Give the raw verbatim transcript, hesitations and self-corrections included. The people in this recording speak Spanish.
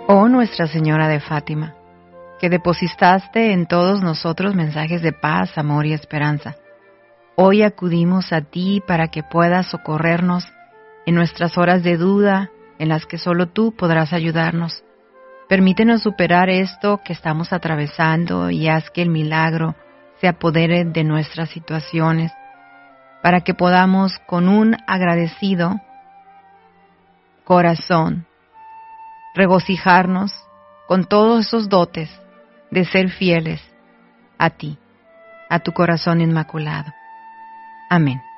Oh Nuestra Señora de Fátima, que depositaste en todos nosotros mensajes de paz, amor y esperanza, hoy acudimos a ti para que puedas socorrernos en nuestras horas de duda, en las que solo tú podrás ayudarnos. Permítenos superar esto que estamos atravesando y haz que el milagro se apodere de nuestras situaciones, para que podamos con un agradecido corazón regocijarnos con todos esos dotes de ser fieles a ti, a tu corazón inmaculado. Amén.